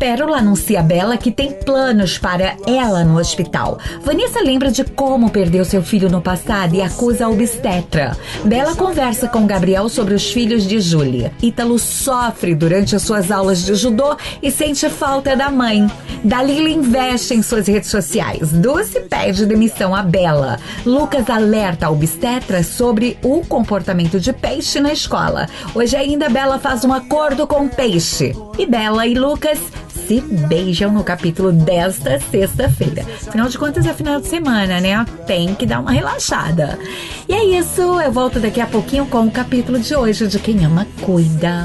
Pérola anuncia a Bella que tem planos para ela no hospital. Vanessa lembra de como perdeu seu filho no passado e acusa a obstetra. Bella conversa com Gabriel sobre os filhos de Júlia. Ítalo sofre durante as suas aulas de judô e sente falta da mãe. Dalila investe em suas redes sociais. Dulce pede demissão a Bella. Lucas alerta a obstetra sobre o comportamento de Peixe na escola. Hoje ainda Bella faz um acordo com Peixe. E Bella e Lucas se beijam no capítulo desta sexta-feira. Afinal de contas, é final de semana, né? Tem que dar uma relaxada. E é isso, eu volto daqui a pouquinho com o capítulo de hoje de Quem Ama Cuida.